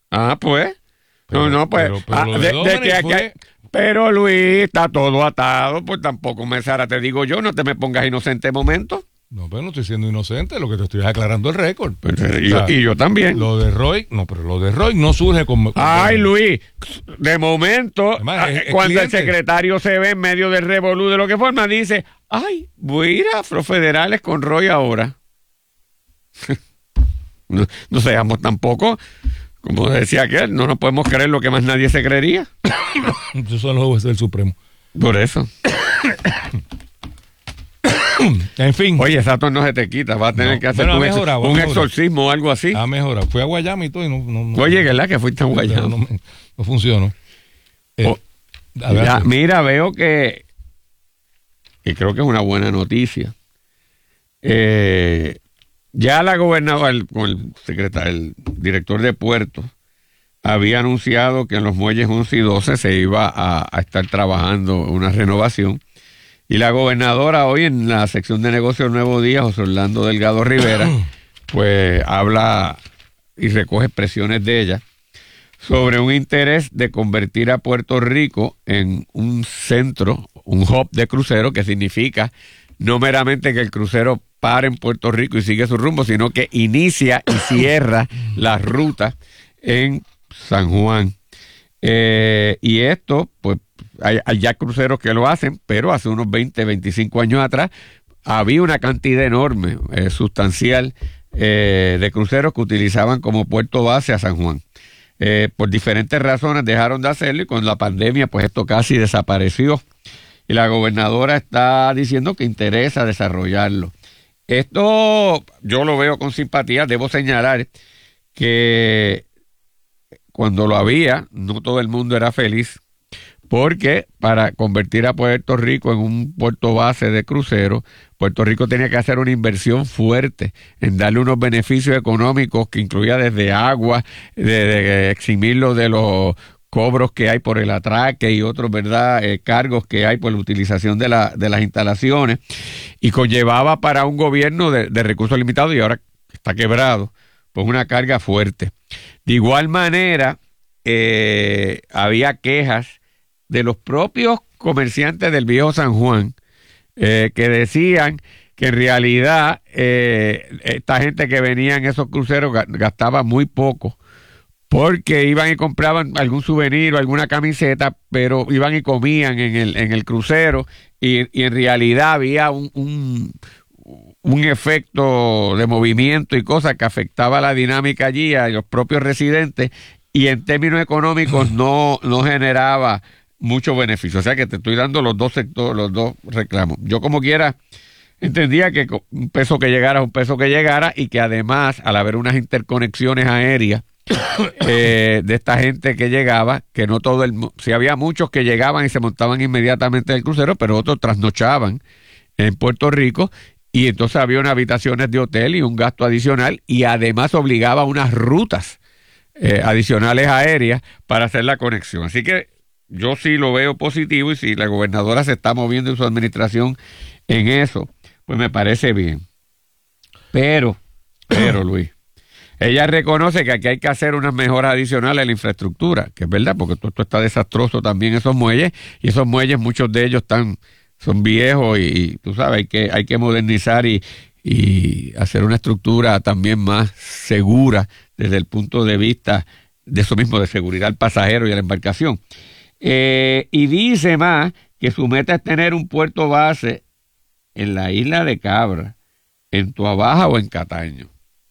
Pues. Pues. Pero de que aquí pero Luis, está todo atado, pues tampoco Sara, te digo yo, no te me pongas inocente de momento. No, pero no estoy siendo inocente, lo que te estoy aclarando el récord. Y yo también. Lo de Roy no surge con... Ay, Luis, de momento, Además, cuando cliente. el secretario se ve en medio del revolú de lo que forma, dice, ay, voy a ir a Afrofederales con Roy ahora. No seamos tampoco, como decía aquel, no nos podemos creer lo que más nadie se creería. Eso son los jueces del Supremo. Por eso. En fin. Oye, esa tos no se te quita, vas a tener que hacer un exorcismo o algo así. Ha mejorado. Fui a Guayama y todo y no. Oye, ¿verdad que fuiste a Guayama? No funcionó. Mira, veo que creo que es una buena noticia. Ya la gobernadora, con el secretario, el director de puertos, había anunciado que en los muelles 11 y 12 se iba a estar trabajando una renovación. Y la gobernadora hoy en la sección de negocios Nuevo Día, José Orlando Delgado Rivera, pues habla y recoge expresiones de ella sobre un interés de convertir a Puerto Rico en un centro, un hub de crucero, que significa no meramente que el crucero pare en Puerto Rico y sigue su rumbo, sino que inicia y cierra la ruta en San Juan. Y esto, pues, hay ya cruceros que lo hacen, pero hace unos 20, 25 años atrás había una cantidad enorme, sustancial, de cruceros que utilizaban como puerto base a San Juan. Por diferentes razones dejaron de hacerlo y con la pandemia pues esto casi desapareció. Y la gobernadora está diciendo que interesa desarrollarlo. Esto yo lo veo con simpatía. Debo señalar que cuando lo había, no todo el mundo era feliz, porque para convertir a Puerto Rico en un puerto base de crucero, Puerto Rico tenía que hacer una inversión fuerte en darle unos beneficios económicos que incluía desde agua, de eximirlo de los cobros que hay por el atraque y otros, ¿verdad?, cargos que hay por la utilización de las instalaciones, y conllevaba para un gobierno de recursos limitados, y ahora está quebrado, pues una carga fuerte. De igual manera, había quejas de los propios comerciantes del viejo San Juan, que decían que en realidad esta gente que venía en esos cruceros gastaba muy poco, porque iban y compraban algún souvenir o alguna camiseta, pero iban y comían en el crucero, y en realidad había un efecto de movimiento y cosas que afectaba la dinámica allí a los propios residentes, y en términos económicos no generaba mucho beneficio. O sea que te estoy dando los dos sectores, los dos reclamos. Yo como quiera entendía que un peso que llegara es un peso que llegara, y que además al haber unas interconexiones aéreas de esta gente que llegaba, que no todo si había muchos que llegaban y se montaban inmediatamente en el crucero, pero otros trasnochaban en Puerto Rico, y entonces había unas habitaciones de hotel y un gasto adicional, y además obligaba a unas rutas adicionales aéreas para hacer la conexión. Así que yo sí lo veo positivo, y si la gobernadora se está moviendo en su administración en eso, pues me parece bien. Pero Luis, ella reconoce que aquí hay que hacer unas mejoras adicionales en la infraestructura, que es verdad, porque todo esto está desastroso también, esos muelles, y esos muelles, muchos de ellos son viejos, y tú sabes, hay que modernizar y hacer una estructura también más segura desde el punto de vista de eso mismo, de seguridad al pasajero y a la embarcación. Y dice más que su meta es tener un puerto base en la isla de Cabra, en Tuabaja o en Cataño.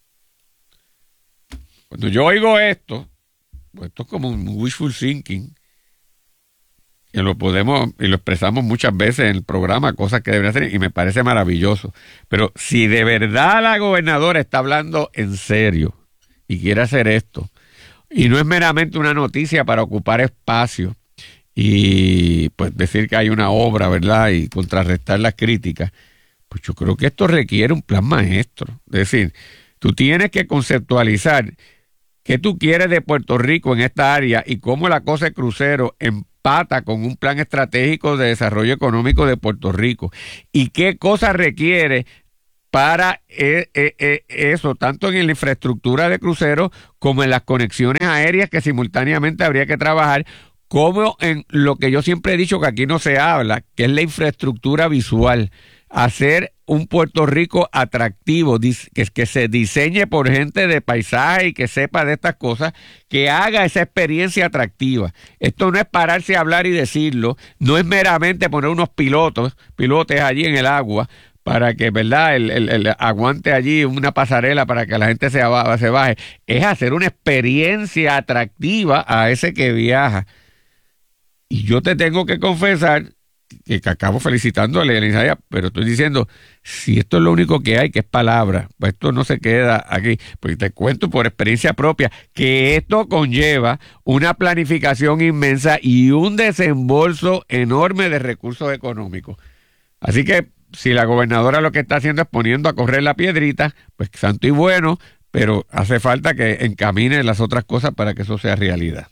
Cuando yo oigo esto, pues esto es como un wishful thinking, que lo podemos y lo expresamos muchas veces en el programa, cosas que deberían hacer, y me parece maravilloso. Pero si de verdad la gobernadora está hablando en serio y quiere hacer esto, y no es meramente una noticia para ocupar espacio y pues decir que hay una obra, ¿verdad?, y contrarrestar las críticas, pues yo creo que esto requiere un plan maestro. Es decir, tú tienes que conceptualizar qué tú quieres de Puerto Rico en esta área y cómo la cosa de crucero empata con un plan estratégico de desarrollo económico de Puerto Rico, y qué cosas requiere para eso, tanto en la infraestructura de cruceros como en las conexiones aéreas que simultáneamente habría que trabajar, como en lo que yo siempre he dicho que aquí no se habla, que es la infraestructura visual. Hacer un Puerto Rico atractivo, que se diseñe por gente de paisaje y que sepa de estas cosas, que haga esa experiencia atractiva. Esto no es pararse a hablar y decirlo, no es meramente poner unos pilotes allí en el agua para que, ¿verdad?, el aguante allí una pasarela para que la gente se baje. Es hacer una experiencia atractiva a ese que viaja. Y yo te tengo que confesar que acabo felicitándole a Elizabeth, pero estoy diciendo, si esto es lo único que hay, que es palabra, pues esto no se queda aquí. Pues te cuento por experiencia propia que esto conlleva una planificación inmensa y un desembolso enorme de recursos económicos. Así que si la gobernadora lo que está haciendo es poniendo a correr la piedrita, pues santo y bueno, pero hace falta que encamine las otras cosas para que eso sea realidad.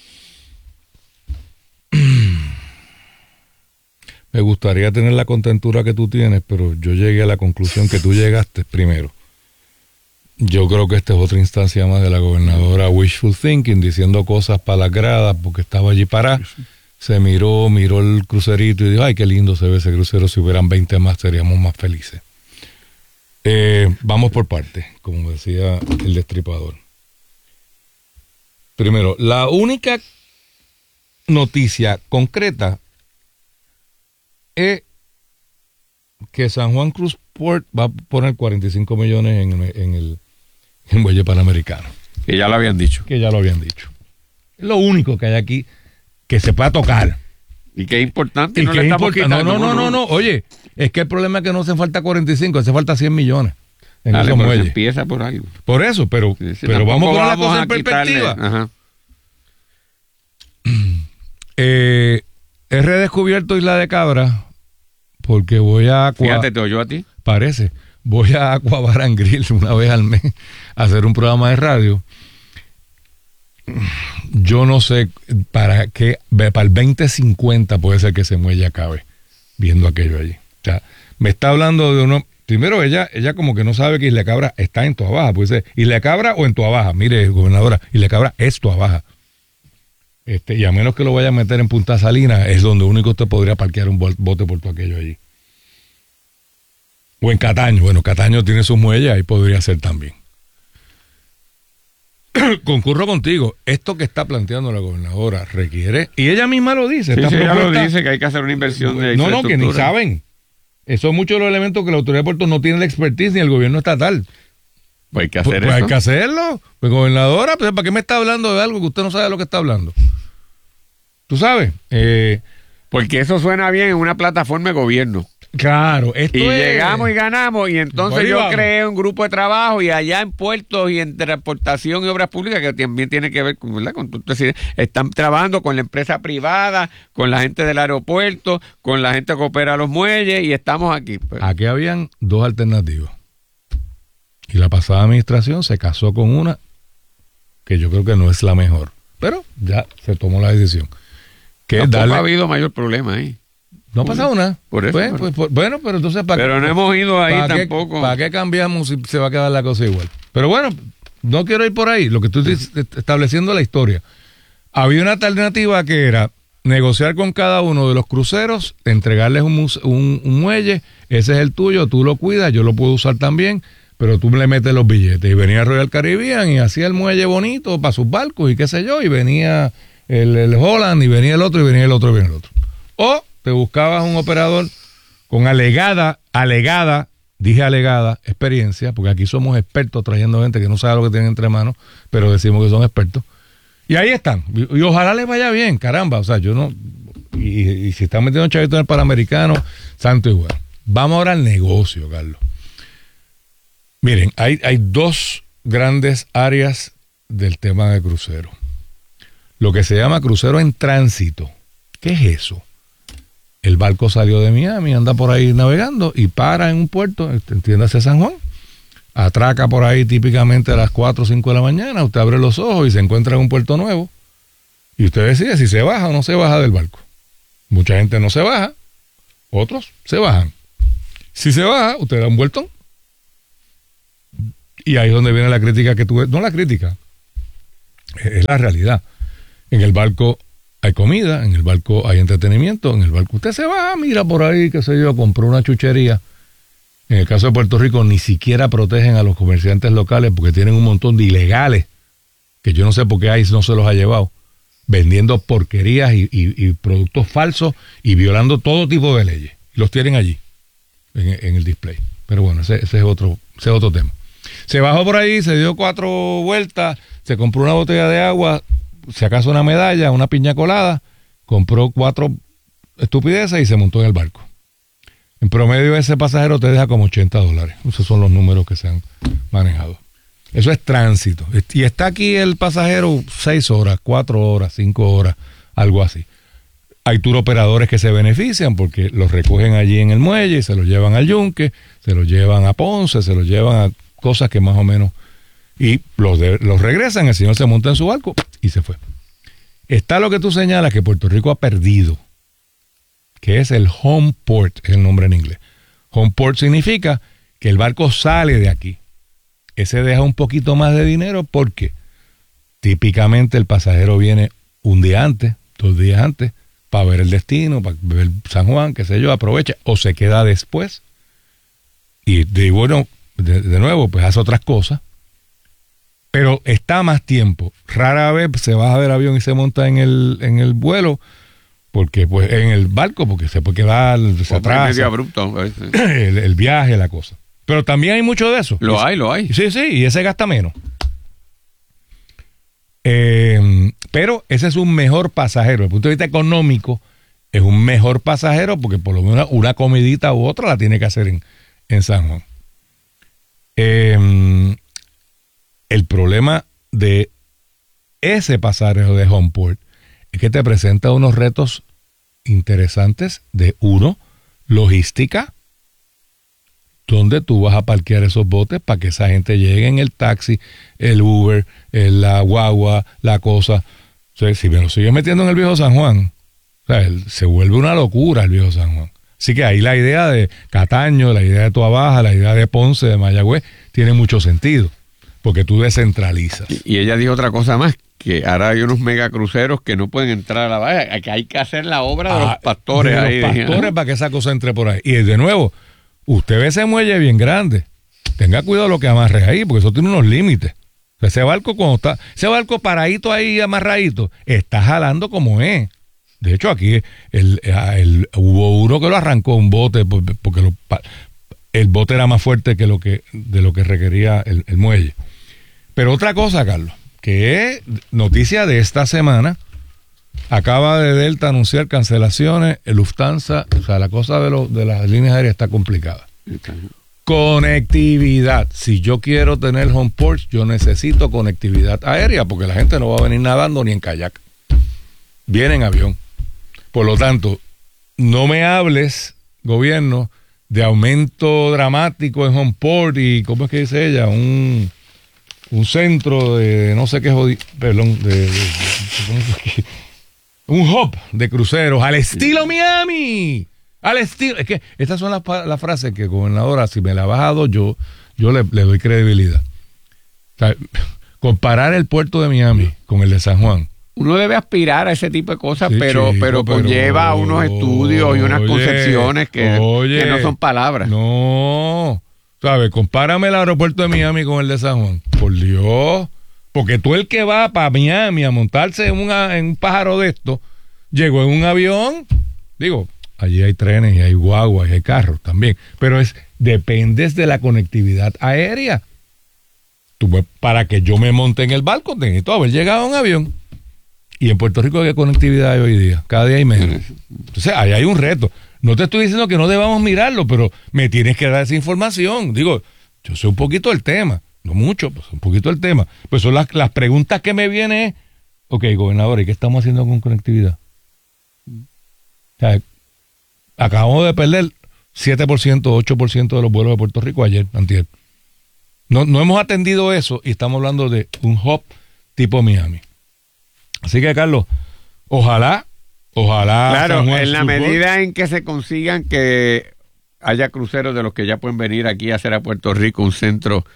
Me gustaría tener la contentura que tú tienes, pero yo llegué a la conclusión que tú llegaste primero. Yo creo que esta es otra instancia más de la gobernadora wishful thinking, diciendo cosas para las gradas, porque estaba allí parada. Se miró el crucerito y dijo, ay, qué lindo se ve ese crucero, si hubieran 20 más seríamos más felices. Vamos por partes, como decía el destripador. Primero, la única noticia concreta es que San Juan Cruz Port va a poner 45 millones en el muelle panamericano. Que ya lo habían dicho. Es lo único que hay aquí que se pueda tocar. Y que es importante. Y no le estamos quitando. No. Oye, es que el problema es que no hace falta 45, hace falta 100 millones. En esos muelles. Empieza por algo. Por eso, pero vamos a poner la cosa en perspectiva. Ajá. He redescubierto Isla de Cabra porque voy a... Fíjate, ¿te oyó a ti? Parece. Voy a Aqua Bar and Grill una vez al mes a hacer un programa de radio. Yo no sé para qué, para el 2050 puede ser que ese muelle acabe viendo aquello allí. O sea, me está hablando de uno... Primero, ella como que no sabe que Isla Cabra está en Toabaja. Puede ser Isla Cabra o en Toabaja. Mire, gobernadora, Isla Cabra es Toabaja. Y a menos que lo vaya a meter en Punta Salina, es donde único usted podría parquear un bote por todo aquello allí. O en Cataño. Bueno, Cataño tiene sus muelles, ahí podría ser también. Concurro contigo. Esto que está planteando la gobernadora requiere, y ella misma lo dice. Sí, ella lo dice, que hay que hacer una inversión de No, que ni saben. Esos son muchos de los elementos que la autoridad de puertos no tiene la expertise ni el gobierno estatal. Pues hay que hacer eso. Hay que hacerlo. Pues gobernadora, pues, ¿para qué me está hablando de algo que usted no sabe de lo que está hablando? ¿Tú sabes? Porque eso suena bien en una plataforma de gobierno. Claro. Llegamos y ganamos, y entonces yo creé un grupo de trabajo, y allá en puertos y en transportación y obras públicas, que también tiene que ver con, ¿verdad?, con están trabajando con la empresa privada, con la gente del aeropuerto, con la gente que opera los muelles, y estamos aquí. Pues. Aquí habían dos alternativas. Y la pasada administración se casó con una que yo creo que no es la mejor. Pero ya se tomó la decisión. Tampoco ha habido mayor problema ahí. No ha pasado nada. Por eso. Bueno, pero entonces... Pero no hemos ido ahí tampoco. ¿Para qué cambiamos si se va a quedar la cosa igual? Pero bueno, no quiero ir por ahí. Lo que tú estás estableciendo la historia. Había una alternativa que era negociar con cada uno de los cruceros, entregarles un muelle, ese es el tuyo, tú lo cuidas, yo lo puedo usar también, pero tú le metes los billetes. Y venía Royal Caribbean y hacía el muelle bonito para sus barcos y qué sé yo, y venía el Holland, y venía el otro, y venía el otro, y venía el otro. O te buscabas un operador con alegada experiencia, porque aquí somos expertos trayendo gente que no sabe lo que tienen entre manos, pero decimos que son expertos. Y ahí están. Y ojalá les vaya bien, caramba. O sea, yo no... Y si están metiendo chavitos en el Panamericano, santo igual. Vamos ahora al negocio, Carlos. Miren, hay dos grandes áreas del tema de crucero. Lo que se llama crucero en tránsito. ¿Qué es eso? El barco salió de Miami, anda por ahí navegando y para en un puerto, entiéndase San Juan, atraca por ahí típicamente a las 4 o 5 de la mañana, usted abre los ojos y se encuentra en un puerto nuevo y usted decide si se baja o no se baja del barco. Mucha gente no se baja, otros se bajan. Si se baja, usted da un vueltón Y ahí es donde viene la crítica que tuve. No la crítica, es la realidad. En el barco hay comida, en el barco hay entretenimiento, en el barco usted se va, mira por ahí, qué sé yo, compró una chuchería. En el caso de Puerto Rico ni siquiera protegen a los comerciantes locales porque tienen un montón de ilegales, que yo no sé por qué ICE no se los ha llevado, vendiendo porquerías y productos falsos y violando todo tipo de leyes. Los tienen allí, en el display. Pero bueno, ese es otro tema. Se bajó por ahí, se dio 4 vueltas, se compró una botella de agua, si acaso una medalla, una piña colada, compró 4 estupideces y se montó en el barco. En promedio ese pasajero te deja como $80. Esos son los números que se han manejado. Eso es tránsito. Y está aquí el pasajero 6 horas, 4 horas, 5 horas, algo así. Hay tour operadores que se benefician porque los recogen allí en el muelle y se los llevan al yunque, se los llevan a Ponce, se los llevan a cosas que más o menos... Y los regresan, el señor se monta en su barco y se fue. Está lo que tú señalas que Puerto Rico ha perdido, que es el home port, es el nombre en inglés. Home port significa que el barco sale de aquí. Ese deja un poquito más de dinero porque típicamente el pasajero viene un día antes, 2 días antes, para ver el destino, para ver San Juan, qué sé yo, aprovecha, o se queda después. Y bueno, de nuevo, pues hace otras cosas. Pero está más tiempo. Rara vez se baja del avión y se monta en el vuelo, porque pues en el barco, porque se puede quedar, se atrasa. Medio abrupto. El viaje, la cosa. Pero también hay mucho de eso. Lo hay. Sí, y ese gasta menos. Pero ese es un mejor pasajero. Desde el punto de vista económico, es un mejor pasajero porque por lo menos una comidita u otra la tiene que hacer en San Juan. El problema de ese pasajero de Homeport es que te presenta unos retos interesantes de logística, donde tú vas a parquear esos botes para que esa gente llegue en el taxi, el Uber, la guagua, la cosa. O sea, si me lo sigues metiendo en el viejo San Juan, o sea, se vuelve una locura el viejo San Juan. Así que ahí la idea de Cataño, la idea de Tuabaja, la idea de Ponce, de Mayagüez, tiene mucho sentido, porque tú descentralizas. Y ella dijo otra cosa más, que ahora hay unos megacruceros que no pueden entrar a la bahía, que hay que hacer la obra de los pastores. De los pastores para que esa cosa entre por ahí. Y de nuevo, usted ve ese muelle bien grande, tenga cuidado lo que amarre ahí, porque eso tiene unos límites. O sea, ese barco paradito ahí, amarradito, está jalando como es. De hecho, aquí hubo uno que lo arrancó un bote, porque el bote era más fuerte de lo que requería el muelle. Pero otra cosa, Carlos, que es noticia de esta semana, acaba de Delta anunciar cancelaciones, el Lufthansa, o sea, la cosa de las líneas aéreas está complicada. Conectividad. Si yo quiero tener home ports, yo necesito conectividad aérea, porque la gente no va a venir nadando ni en kayak. Viene en avión. Por lo tanto, no me hables, gobierno, de aumento dramático en home port y, ¿cómo es que dice ella? Un centro de no sé qué un hub de cruceros al estilo Miami. Al estilo. Es que estas son las frases que, gobernadora, si me la ha bajado, yo le doy credibilidad. O sea, comparar el puerto de Miami con el de San Juan. Uno debe aspirar a ese tipo de cosas, Sí, pero chico, conlleva unos estudios y unas concepciones que no son palabras. No, ¿sabes? Compárame el aeropuerto de Miami con el de San Juan. Por Dios. Porque tú el que va para Miami a montarse en un pájaro de esto, llegó en un avión. Digo, allí hay trenes y hay guaguas y hay carros también. Pero dependes de la conectividad aérea. Para que yo me monte en el barco, necesito haber llegado a un avión. Y en Puerto Rico, ¿qué conectividad hay hoy día? Cada día hay menos. Entonces, ahí hay un reto. No te estoy diciendo que no debamos mirarlo, pero me tienes que dar esa información. Digo, yo sé un poquito el tema. No mucho, pues un poquito el tema. Pues son las preguntas que me vienen. Ok, gobernador, ¿y qué estamos haciendo con conectividad? O sea, acabamos de perder 7%, 8% de los vuelos de Puerto Rico ayer, antier. No hemos atendido eso y estamos hablando de un hub tipo Miami. Así que, Carlos, ojalá. Claro, en la medida en que se consigan que haya cruceros de los que ya pueden venir aquí a hacer a Puerto Rico un centro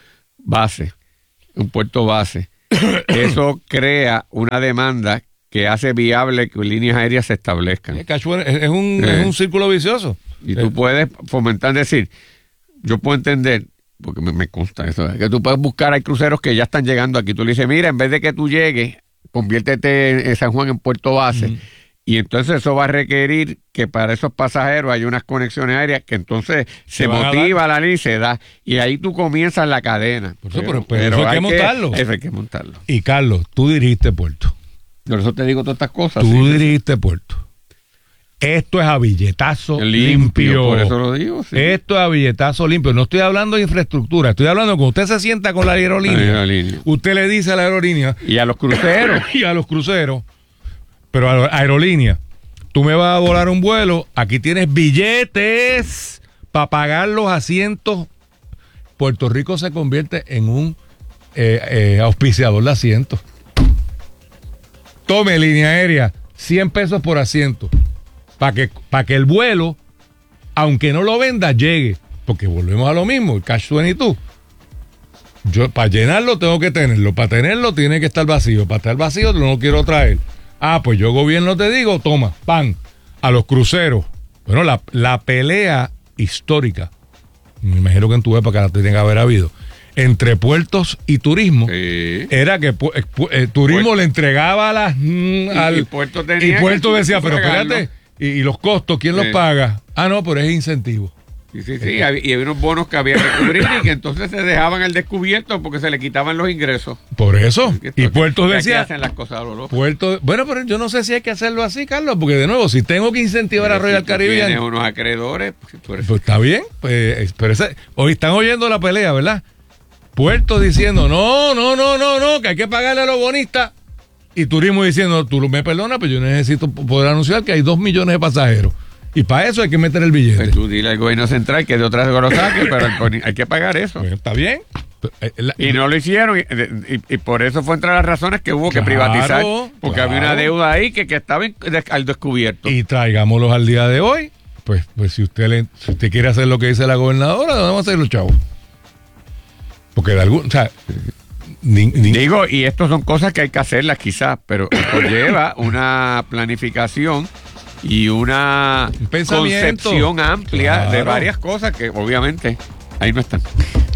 base, un puerto base, eso crea una demanda que hace viable que líneas aéreas se establezcan. Es un círculo vicioso. Y tú puedes fomentar, decir, yo puedo entender, porque me consta eso, que tú puedes buscar, hay cruceros que ya están llegando aquí. Tú le dices, mira, en vez de que tú llegues, conviértete en San Juan en puerto base. Y entonces eso va a requerir que para esos pasajeros haya unas conexiones aéreas que entonces se motiva la línea y se da. Y ahí tú comienzas la cadena. Pero eso hay que montarlo. Eso hay que montarlo. Y Carlos, tú dirigiste puerto. Por eso te digo todas estas cosas. Tú dirigiste puerto. Esto es a billetazo limpio. Por eso lo digo. Sí. Esto es a billetazo limpio. No estoy hablando de infraestructura. Estoy hablando de cuando usted se sienta con la aerolínea. Usted le dice a la aerolínea. Y a los cruceros. Y a los cruceros. Pero a la aerolínea. Tú me vas a volar un vuelo. Aquí tienes billetes para pagar los asientos. Puerto Rico se convierte en un auspiciador de asientos. Tome línea aérea. 100 pesos por asiento. Para que el vuelo, aunque no lo venda, llegue. Porque volvemos a lo mismo, el cash 22. Yo para llenarlo tengo que tenerlo. Para tenerlo tiene que estar vacío. Para estar vacío no lo quiero traer. Pues yo gobierno te digo, toma, pan. A los cruceros. Bueno, la pelea histórica, me imagino que en tu época la tiene que haber habido, entre puertos y turismo, era que turismo le entregaba al puerto decía, pero espérate, y los costos, ¿quién los paga? No, pero es incentivo. Sí, y había unos bonos que había que cubrir y que entonces se dejaban al descubierto porque se le quitaban los ingresos. Por eso. Y puertos decía, hacen las cosas a lo loco. Bueno, pero yo no sé si hay que hacerlo así, Carlos, porque de nuevo, si tengo que incentivar a Royal Caribbean. Tienes unos acreedores. Pues está bien, pero hoy están oyendo la pelea, ¿verdad? Puertos diciendo, no, que hay que pagarle a los bonistas. Y turismo diciendo, tú me perdonas, pero yo necesito poder anunciar que hay 2 millones de pasajeros. Y para eso hay que meter el billete. Pues tú dile al gobierno central que de otras lo saque, pero hay que pagar eso. Pues está bien. Y no lo hicieron, y por eso fue entre las razones que hubo que privatizar, porque había una deuda ahí que estaba al descubierto. Y traigámoslos al día de hoy. Pues si usted quiere hacer lo que dice la gobernadora, vamos a hacerlo, chavo. Porque de algún, o sea, digo, y estas son cosas que hay que hacerlas quizás, pero lleva una planificación y una concepción amplia de varias cosas que obviamente ahí no están.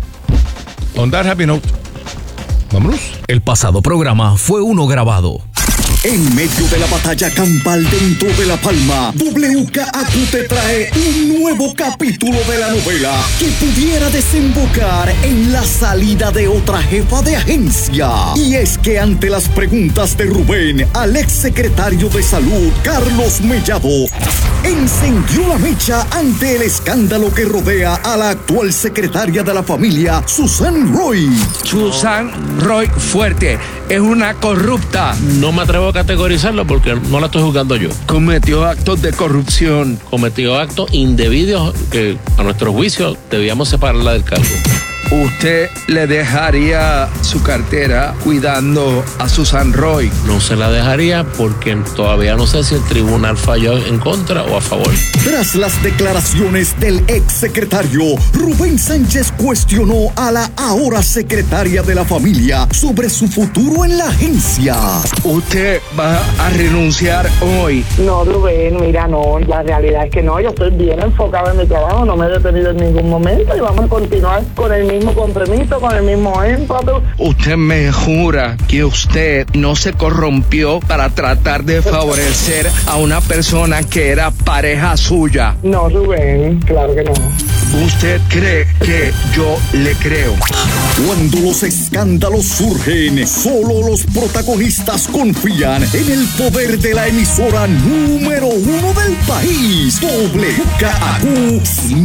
On that happy note, vámonos. El pasado programa fue uno grabado. En medio de la batalla campal dentro de La Palma, WKAQ te trae un nuevo capítulo de la novela que pudiera desembocar en la salida de otra jefa de agencia. Y es que ante las preguntas de Rubén al exsecretario de Salud, Carlos Mellado, encendió la mecha ante el escándalo que rodea a la actual secretaria de la familia, Susan Roy. Susan Roy Fuerte es una corrupta. No me atrevo a categorizarlo porque no la estoy juzgando yo. Cometió actos de corrupción. Cometió actos indebidos que a nuestro juicio debíamos separarla del cargo. ¿Usted le dejaría su cartera cuidando a Susan Roy? No se la dejaría porque todavía no sé si el tribunal falló en contra o a favor. Tras las declaraciones del exsecretario, Rubén Sánchez cuestionó a la ahora secretaria de la familia sobre su futuro en la agencia. ¿Usted va a renunciar hoy? No, Rubén, mira, no, la realidad es que no, yo estoy bien enfocado en mi trabajo, no me he detenido en ningún momento y vamos a continuar con el mismo compromiso, con el mismo énfasis. ¿Usted me jura que usted no se corrompió para tratar de favorecer a una persona que era pareja suya? No, Rubén, claro que no. ¿Usted cree que yo le creo? Cuando los escándalos surgen, solo los protagonistas confían en el poder de la emisora número 1 del país, WKAQ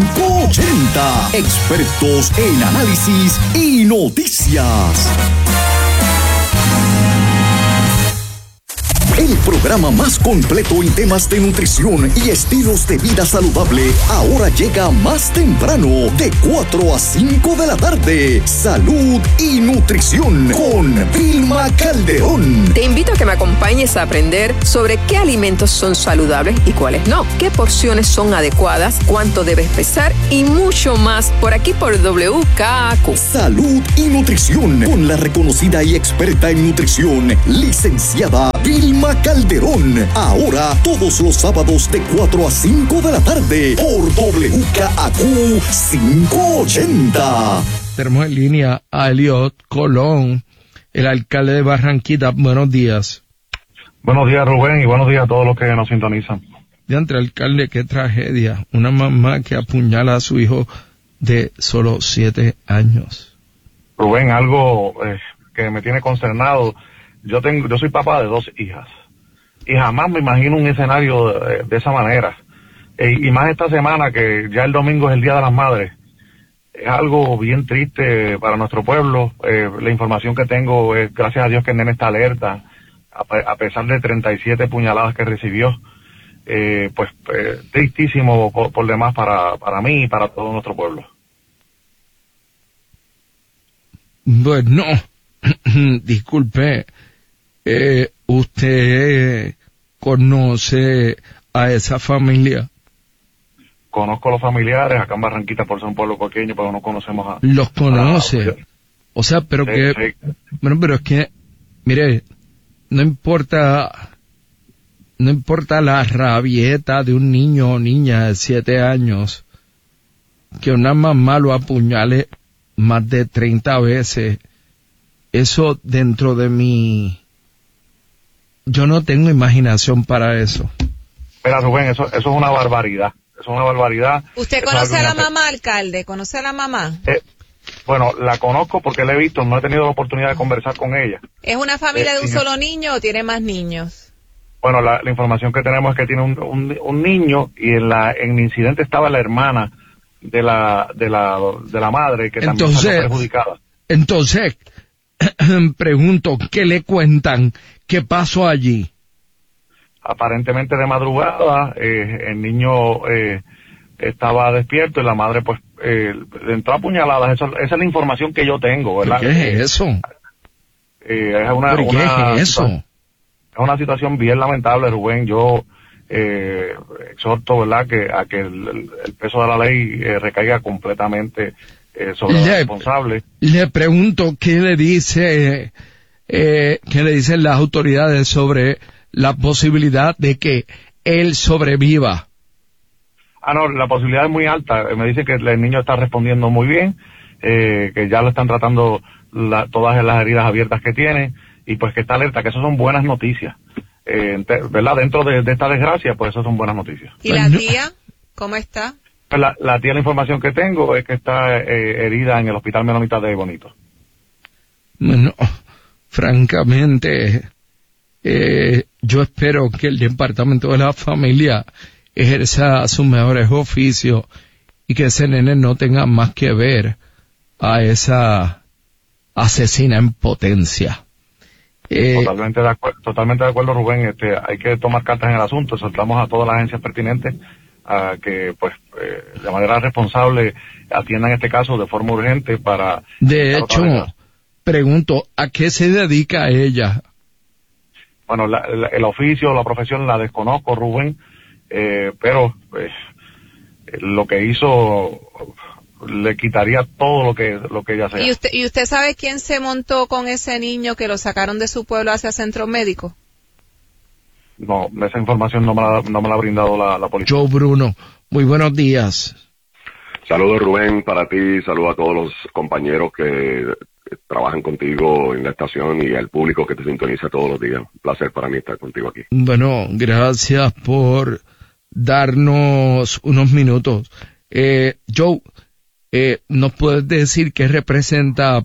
580. Expertos en análisis y noticias. El programa más completo en temas de nutrición y estilos de vida saludable ahora llega más temprano, de 4 a 5 de la tarde. Salud y nutrición con Vilma Calderón. Te invito a que me acompañes a aprender sobre qué alimentos son saludables y cuáles no, qué porciones son adecuadas, cuánto debes pesar y mucho más por aquí por WKAQ. Salud y nutrición con la reconocida y experta en nutrición, licenciada Vilma Calderón. Ahora todos los sábados de 4 a 5 de la tarde por WKAQ 580. Tenemos en línea a Eliot Colón, el alcalde de Barranquita. Buenos días. Buenos días, Rubén, y buenos días a todos los que nos sintonizan. Diantre, alcalde, qué tragedia. Una mamá que apuñala a su hijo de solo 7 años. Rubén, algo que me tiene consternado. Yo soy papá de 2 hijas y jamás me imagino un escenario de esa manera. Y más esta semana, que ya el domingo es el Día de las Madres. Es algo bien triste para nuestro pueblo. La información que tengo es, gracias a Dios, que el nene está alerta, a pesar de 37 puñaladas que recibió. Tristísimo por demás para mí y para todo nuestro pueblo. Bueno, disculpe, ¿usted conoce a esa familia? Conozco a los familiares, acá en Barranquita, por ser un pueblo pequeño, pero no conocemos a... ¿Los conoce? O sea, pero que... Sí. Bueno, pero es que, mire, no importa la rabieta de un niño o niña de 7 años, que una mamá lo apuñale más de 30 veces, eso dentro de mí, yo no tengo imaginación para eso. Mira, Rubén, eso es una barbaridad. Es una barbaridad. ¿Usted conoce a la mamá, alcalde? ¿Conoce a la mamá? Bueno, la conozco porque la he visto, no he tenido la oportunidad de conversar con ella. ¿Es una familia de un solo niño o tiene más niños? Bueno, la información que tenemos es que tiene un niño, y en el incidente estaba la hermana de la madre, que también está perjudicada. Entonces, pregunto, ¿qué le cuentan? ¿Qué pasó allí? Aparentemente de madrugada, el niño estaba despierto y la madre pues entró a puñaladas. Esa es la información que yo tengo, ¿verdad? ¿Qué es eso? Es una situación bien lamentable, Rubén. Yo exhorto, ¿verdad?, a que el peso de la ley recaiga completamente sobre los responsables. Le pregunto, ¿qué le dicen las autoridades sobre la posibilidad de que él sobreviva? No, la posibilidad es muy alta. Me dicen que el niño está respondiendo muy bien, que ya lo están tratando todas las heridas abiertas que tiene, y pues que está alerta, que eso son buenas noticias. ¿Verdad? Dentro de esta desgracia, pues eso son buenas noticias. ¿Y la tía? ¿Cómo está? La tía, la información que tengo es que está herida en el Hospital Menonita de Bonito. Bueno, francamente, yo espero que el Departamento de la Familia ejerza sus mejores oficios y que ese nene no tenga más que ver a esa asesina en potencia. Totalmente de acuerdo, Rubén. Hay que tomar cartas en el asunto. Soltamos a todas las agencias pertinentes a que, pues, de manera responsable atiendan este caso de forma urgente para... De hecho, pregunto, ¿a qué se dedica ella? Bueno, el oficio, la profesión la desconozco, Rubén, pero pues, lo que hizo le quitaría todo lo que ella sea. ¿Y usted sabe quién se montó con ese niño que lo sacaron de su pueblo hacia centro médico? No, esa información no me la ha brindado la policía. Joe Bruno, muy buenos días. Saludos, Rubén, para ti, saludos a todos los compañeros que trabajan contigo en la estación y al público que te sintoniza todos los días. Un placer para mí estar contigo aquí. Bueno, gracias por darnos unos minutos. Joe, ¿nos puedes decir qué representa?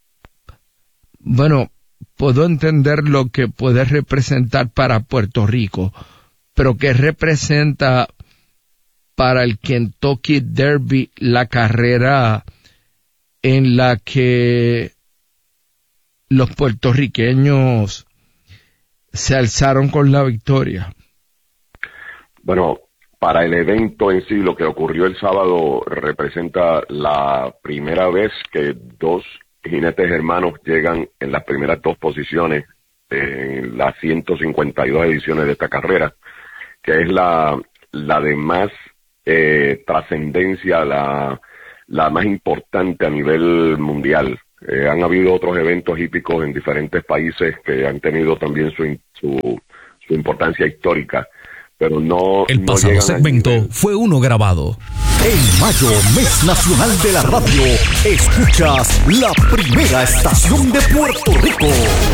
Bueno, puedo entender lo que puede representar para Puerto Rico, pero ¿qué representa para el Kentucky Derby, la carrera en la que los puertorriqueños se alzaron con la victoria? Bueno, para el evento en sí, lo que ocurrió el sábado representa la primera vez que dos jinetes hermanos llegan en las primeras dos posiciones en las 152 ediciones de esta carrera, que es la de más trascendencia, la más importante a nivel mundial. Han habido otros eventos hípicos en diferentes países que han tenido también su importancia histórica, pero no. El pasado segmento fue uno grabado. En mayo, mes nacional de la radio, escuchas la primera estación de Puerto Rico.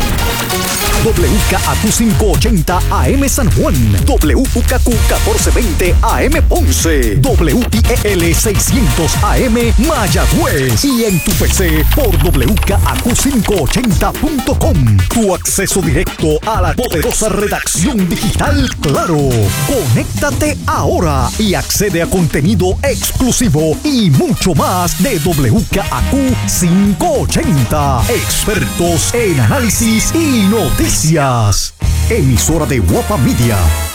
WKAQ 580 AM San Juan, WKQ 1420 AM Ponce, WIEL 600 AM Mayagüez y en tu PC por WKAQ580.com. Tu acceso directo a la poderosa redacción digital Claro. Conéctate ahora y accede a contenido exclusivo y mucho más de WKAQ 580. Expertos en análisis y noticias. Emisora de Guapa Media.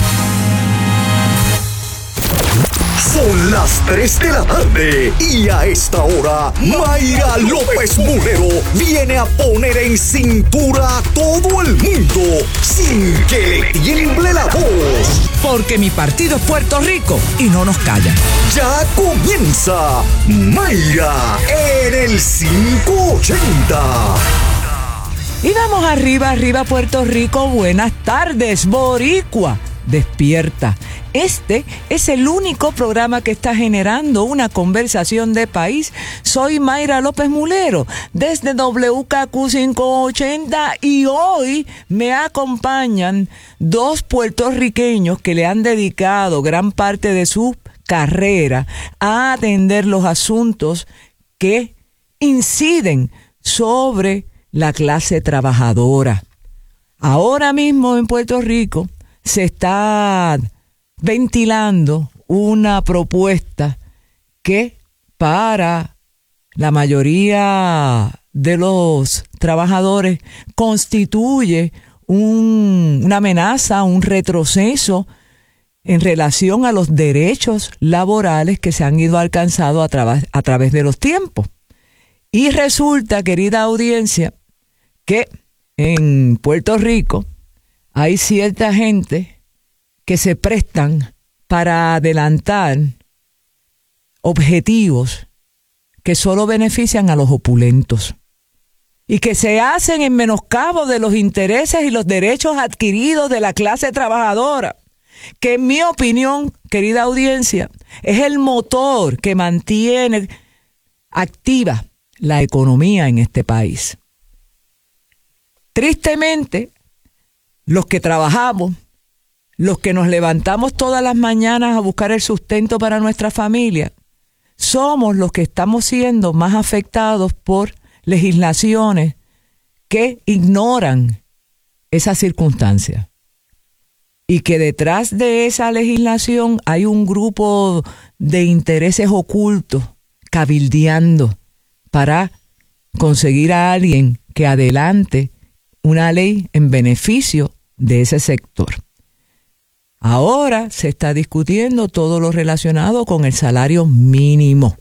Son las 3 de la tarde y a esta hora Mayra López Mulero viene a poner en cintura a todo el mundo sin que le tiemble la voz. Porque mi partido es Puerto Rico y no nos callan. Ya comienza Mayra en el 580. Y vamos arriba, Puerto Rico. Buenas tardes, Boricua. Despierta. Este es el único programa que está generando una conversación de país. Soy Mayra López Mulero, desde WKQ 580, y hoy me acompañan dos puertorriqueños que le han dedicado gran parte de su carrera a atender los asuntos que inciden sobre la clase trabajadora. Ahora mismo en Puerto Rico se está ventilando una propuesta que para la mayoría de los trabajadores constituye una amenaza, un retroceso en relación a los derechos laborales que se han ido alcanzando a través de los tiempos. Y resulta, querida audiencia, que en Puerto Rico hay cierta gente que se prestan para adelantar objetivos que solo benefician a los opulentos y que se hacen en menoscabo de los intereses y los derechos adquiridos de la clase trabajadora, que en mi opinión, querida audiencia, es el motor que mantiene activa la economía en este país. Tristemente, los que trabajamos, los que nos levantamos todas las mañanas a buscar el sustento para nuestra familia, somos los que estamos siendo más afectados por legislaciones que ignoran esas circunstancias. Y que detrás de esa legislación hay un grupo de intereses ocultos cabildeando para conseguir a alguien que adelante una ley en beneficio de ese sector. Ahora se está discutiendo todo lo relacionado con el salario mínimo.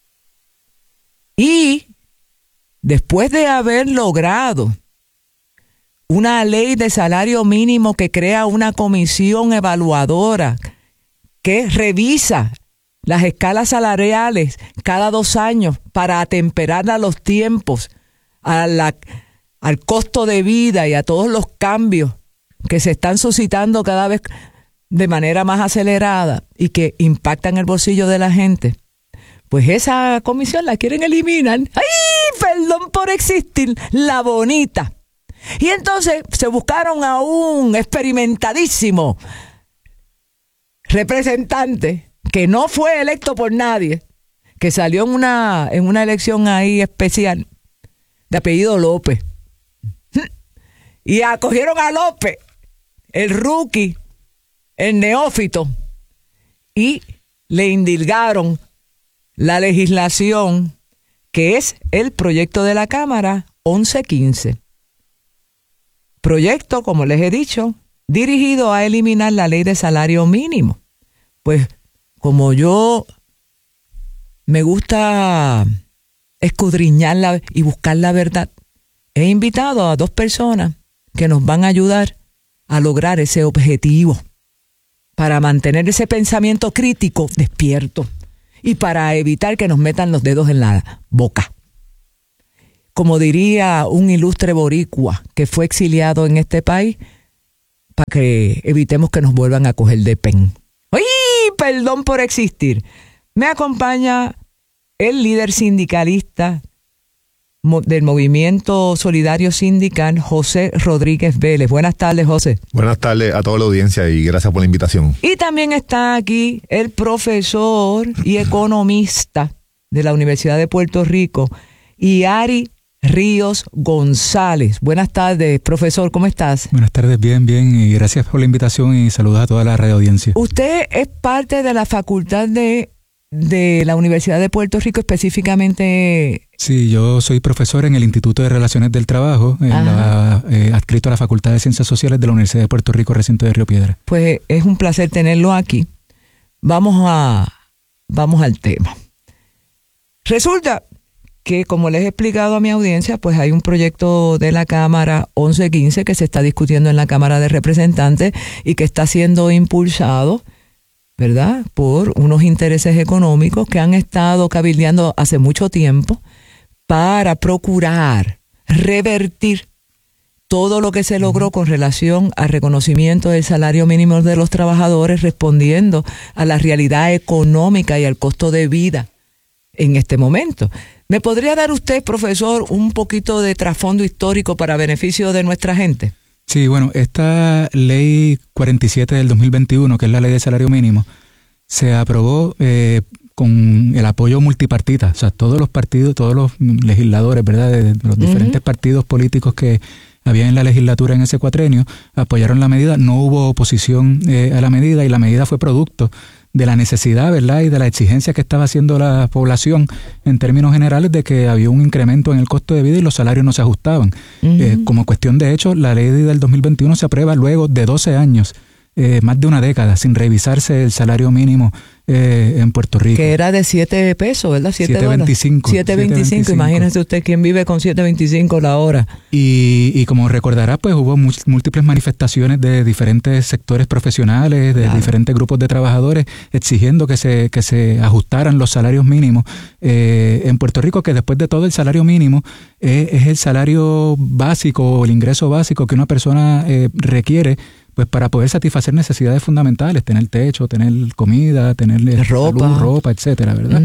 Y después de haber logrado una ley de salario mínimo que crea una comisión evaluadora que revisa las escalas salariales cada 2 años para atemperar a los tiempos, al costo de vida y a todos los cambios que se están suscitando cada vez de manera más acelerada y que impactan el bolsillo de la gente, pues esa comisión la quieren eliminar. ¡Ay, perdón por existir, la bonita! Y entonces se buscaron a un experimentadísimo representante que no fue electo por nadie, que salió en una elección ahí especial, de apellido López. Y acogieron a López, el rookie, el neófito, y le indilgaron la legislación que es el proyecto de la Cámara 1115. Proyecto, como les he dicho, dirigido a eliminar la ley de salario mínimo. Pues como yo me gusta escudriñarla y buscar la verdad, he invitado a 2 personas que nos van a ayudar a lograr ese objetivo, para mantener ese pensamiento crítico despierto y para evitar que nos metan los dedos en la boca. Como diría un ilustre boricua que fue exiliado en este país, para que evitemos que nos vuelvan a coger de pen. ¡Ay! Perdón por existir. Me acompaña el líder sindicalista del Movimiento Solidario Sindical, José Rodríguez Vélez. Buenas tardes, José. Buenas tardes a toda la audiencia y gracias por la invitación. Y también está aquí el profesor y economista de la Universidad de Puerto Rico, Yari Ríos González. Buenas tardes, profesor, ¿cómo estás? Buenas tardes, bien, y gracias por la invitación y saludos a toda la radio audiencia. Usted es parte de la facultad de la Universidad de Puerto Rico, específicamente. Sí, yo soy profesor en el Instituto de Relaciones del Trabajo, adscrito a la Facultad de Ciencias Sociales de la Universidad de Puerto Rico, recinto de Río Piedras. Pues es un placer tenerlo aquí. Vamos al tema. Resulta que, como les he explicado a mi audiencia, pues hay un proyecto de la Cámara 1115 que se está discutiendo en la Cámara de Representantes y que está siendo impulsado, ¿verdad?, por unos intereses económicos que han estado cabildeando hace mucho tiempo para procurar revertir todo lo que se logró con relación al reconocimiento del salario mínimo de los trabajadores, respondiendo a la realidad económica y al costo de vida en este momento. ¿Me podría dar usted, profesor, un poquito de trasfondo histórico para beneficio de nuestra gente? Sí, bueno, esta ley 47 del 2021, que es la ley de salario mínimo, se aprobó con el apoyo multipartita. O sea, todos los partidos, todos los legisladores, ¿verdad?, de los diferentes partidos políticos que había en la legislatura en ese cuatrenio, apoyaron la medida. No hubo oposición a la medida y la medida fue producto de la necesidad, ¿verdad?, y de la exigencia que estaba haciendo la población en términos generales de que había un incremento en el costo de vida y los salarios no se ajustaban. Como cuestión de hecho, la ley del 2021 se aprueba luego de 12 años, más de una década, sin revisarse el salario mínimo en Puerto Rico. Que era de 7 pesos, ¿verdad? 7.25. 7.25, imagínese usted quién vive con 7.25 la hora. Y como recordará, pues hubo múltiples manifestaciones de diferentes sectores profesionales, de diferentes grupos de trabajadores, exigiendo que se ajustaran los salarios mínimos en Puerto Rico, que después de todo el salario mínimo es el salario básico o el ingreso básico que una persona requiere, pues para poder satisfacer necesidades fundamentales, tener techo, tener comida, tener ropa, etcétera, ¿verdad?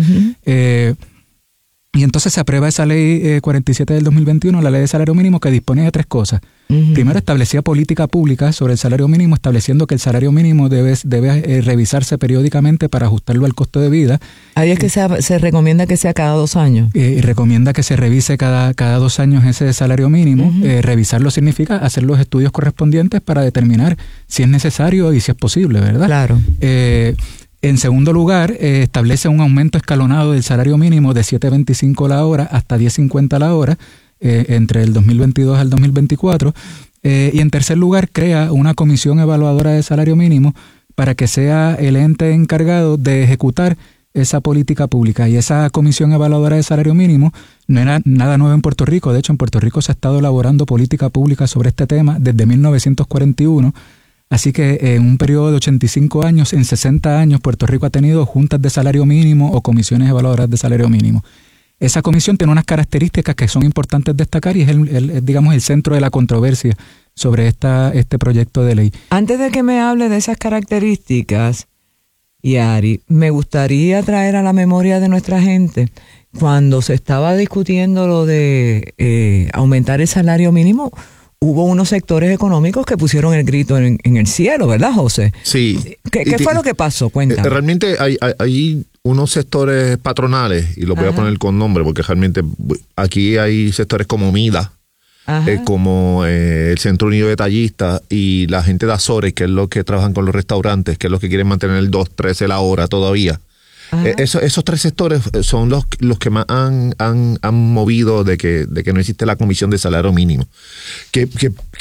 Y entonces se aprueba esa ley 47 del 2021, la ley de salario mínimo, que disponía de 3 cosas. Primero, establecía política pública sobre el salario mínimo, estableciendo que el salario mínimo debe revisarse periódicamente para ajustarlo al costo de vida. Ahí es que se recomienda que sea cada 2 años. Recomienda que se revise cada 2 años ese salario mínimo. Revisarlo significa hacer los estudios correspondientes para determinar si es necesario y si es posible, ¿verdad? Claro. En segundo lugar, establece un aumento escalonado del salario mínimo de 7.25 la hora hasta 10.50 la hora entre el 2022 al 2024. Y en tercer lugar, crea una comisión evaluadora de salario mínimo para que sea el ente encargado de ejecutar esa política pública. Y esa comisión evaluadora de salario mínimo no era nada nuevo en Puerto Rico. De hecho, en Puerto Rico se ha estado elaborando política pública sobre este tema desde 1941. Así que en un periodo de 85 años, en 60 años, Puerto Rico ha tenido juntas de salario mínimo o comisiones evaluadoras de salario mínimo. Esa comisión tiene unas características que son importantes destacar y es el centro de la controversia sobre este proyecto de ley. Antes de que me hable de esas características, Yari, me gustaría traer a la memoria de nuestra gente, cuando se estaba discutiendo lo de aumentar el salario mínimo, hubo unos sectores económicos que pusieron el grito en el cielo, ¿verdad, José? Sí. ¿Qué fue lo que pasó? Cuéntame. Realmente hay unos sectores patronales, y los voy a poner con nombre, porque realmente aquí hay sectores como MIDA, como el Centro Unido de Tallistas y la gente de Azores, que es los que trabajan con los restaurantes, que es los que quieren mantener el 2.13 la hora todavía. Esos 3 sectores son los que más han movido de que no existe la comisión de salario mínimo. Que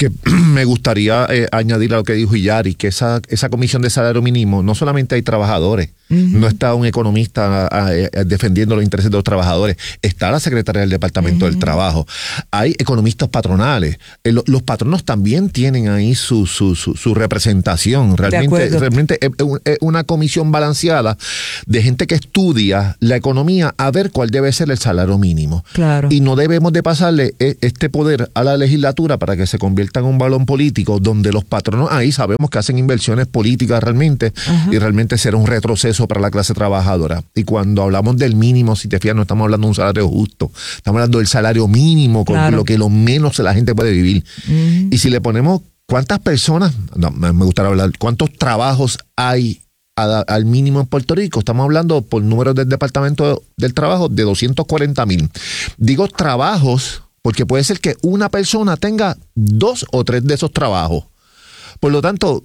Que me gustaría añadir a lo que dijo Iyari, que esa comisión de salario mínimo, no solamente hay trabajadores, no está un economista defendiendo los intereses de los trabajadores, está la secretaria del Departamento del Trabajo, hay economistas patronales, los patronos también tienen ahí su representación, realmente es una comisión balanceada de gente que estudia la economía a ver cuál debe ser el salario mínimo. Claro. Y no debemos de pasarle este poder a la legislatura para que se convierta en un balón político donde los patronos ahí sabemos que hacen inversiones políticas realmente. Ajá. Y realmente será un retroceso para la clase trabajadora. Y cuando hablamos del mínimo, si te fijas, no estamos hablando de un salario justo, estamos hablando del salario mínimo, con lo que lo menos la gente puede vivir. Y si le ponemos cuántas personas, me gustaría hablar, cuántos trabajos hay al mínimo en Puerto Rico, estamos hablando por números del Departamento del Trabajo de 240,000. Digo trabajos porque puede ser que una persona tenga 2 o 3 de esos trabajos. Por lo tanto,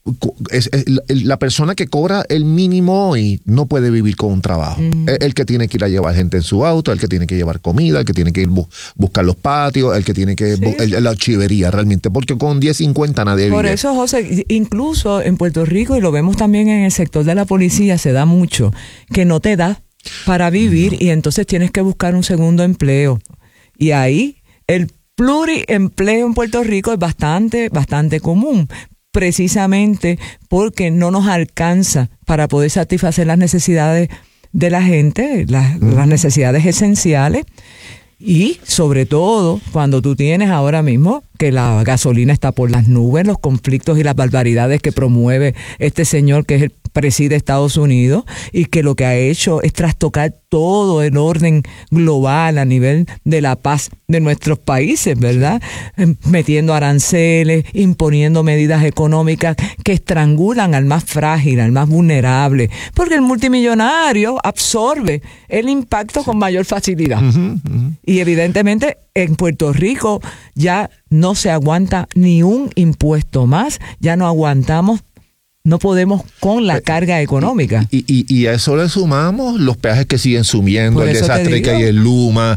la persona que cobra el mínimo hoy no puede vivir con un trabajo. El que tiene que ir a llevar gente en su auto, el que tiene que llevar comida, el que tiene que ir buscar los patios, el que tiene que la chivería realmente, porque con 10.50 nadie vive. Por eso, José, incluso en Puerto Rico, y lo vemos también en el sector de la policía, se da mucho, que no te da para vivir y entonces tienes que buscar un segundo empleo. Y ahí el pluriempleo en Puerto Rico es bastante común, precisamente porque no nos alcanza para poder satisfacer las necesidades de la gente, las necesidades esenciales. Y sobre todo cuando tú tienes ahora mismo que la gasolina está por las nubes, los conflictos y las barbaridades que promueve este señor que es el preside Estados Unidos y que lo que ha hecho es trastocar todo el orden global a nivel de la paz de nuestros países, ¿verdad? Metiendo aranceles, imponiendo medidas económicas que estrangulan al más frágil, al más vulnerable, porque el multimillonario absorbe el impacto con mayor facilidad. Y evidentemente en Puerto Rico ya no se aguanta ni un impuesto más, ya no aguantamos. No podemos con la carga económica. Y a eso le sumamos los peajes que siguen subiendo, el desastre que hay en Luma,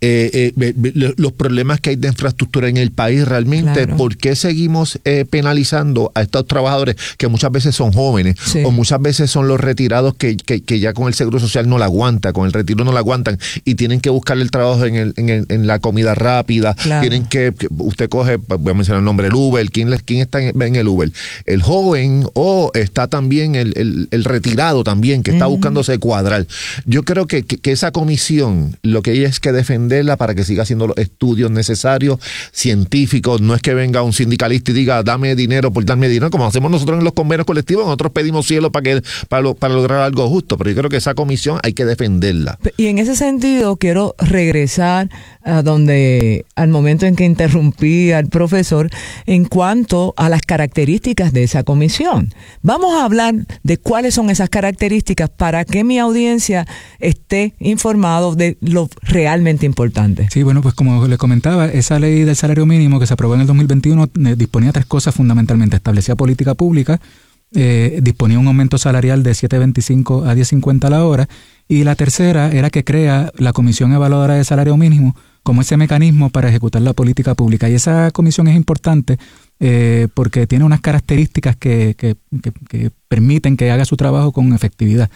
los problemas que hay de infraestructura en el país realmente. Claro. ¿Por qué seguimos penalizando a estos trabajadores que muchas veces son jóvenes o muchas veces son los retirados que ya con el seguro social no la aguanta, con el retiro no la aguantan y tienen que buscar el trabajo en la comida rápida? Claro. Tienen que usted coge, voy a mencionar el nombre, el Uber. ¿Quién está en el Uber? El joven está también el retirado también, que está buscándose cuadrar. Yo creo que esa comisión, lo que hay es que defenderla para que siga haciendo los estudios necesarios, científicos. No es que venga un sindicalista y diga, dame dinero por darme dinero, como hacemos nosotros en los convenios colectivos. Nosotros pedimos cielo para lograr algo justo, pero yo creo que esa comisión hay que defenderla. Y en ese sentido, quiero regresar a al momento en que interrumpí al profesor, en cuanto a las características de esa comisión. Vamos a hablar de cuáles son esas características para que mi audiencia esté informado de lo realmente importante. Sí, bueno, pues como le comentaba, esa ley del salario mínimo que se aprobó en el 2021 disponía 3 cosas fundamentalmente. Establecía política pública, disponía un aumento salarial de 7.25 a 10.50 la hora, y la tercera era que crea la Comisión Evaluadora de Salario Mínimo como ese mecanismo para ejecutar la política pública. Y esa comisión es importante porque tiene unas características que permiten que haga su trabajo con efectividad.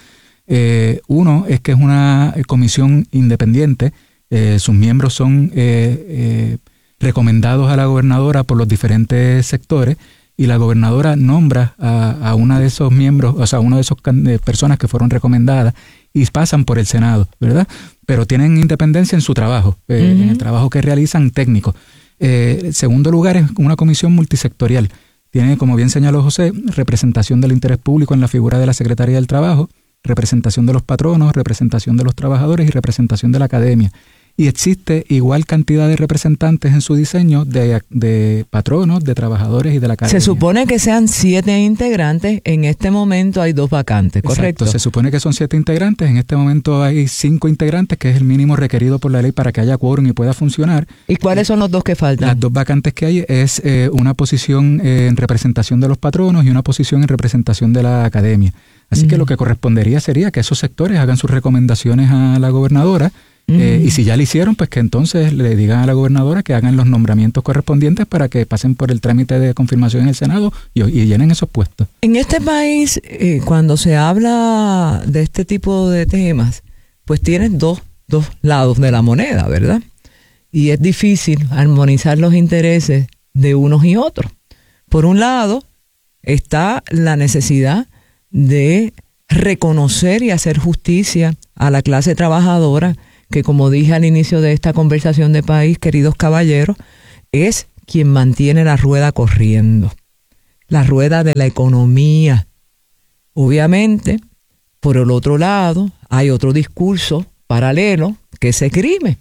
Uno es que es una comisión independiente, sus miembros son recomendados a la gobernadora por los diferentes sectores, y la gobernadora nombra a uno de esos miembros, o sea, una de esas personas que fueron recomendadas y pasan por el Senado, ¿verdad? Pero tienen independencia en su trabajo, en el trabajo que realizan técnico. Segundo lugar, es una comisión multisectorial. Tiene, como bien señaló José, representación del interés público en la figura de la Secretaría del Trabajo, representación de los patronos, representación de los trabajadores y representación de la academia. Y existe igual cantidad de representantes en su diseño de patronos, de trabajadores y de la academia. Se supone que sean 7 integrantes, en este momento hay 2 vacantes, ¿correcto? Exacto, se supone que son 7 integrantes, en este momento hay 5 integrantes, que es el mínimo requerido por la ley para que haya quórum y pueda funcionar. ¿Y cuáles son los 2 que faltan? Las 2 vacantes que hay es una posición en representación de los patronos y una posición en representación de la academia. Así que lo que correspondería sería que esos sectores hagan sus recomendaciones a la gobernadora Y si ya lo hicieron, pues que entonces le digan a la gobernadora que hagan los nombramientos correspondientes para que pasen por el trámite de confirmación en el Senado y llenen esos puestos. En este país, cuando se habla de este tipo de temas, pues tienes dos lados de la moneda, ¿verdad? Y es difícil armonizar los intereses de unos y otros. Por un lado, está la necesidad de reconocer y hacer justicia a la clase trabajadora, que como dije al inicio de esta conversación de país, queridos caballeros, es quien mantiene la rueda corriendo, la rueda de la economía. Obviamente, por el otro lado, hay otro discurso paralelo que se esgrime.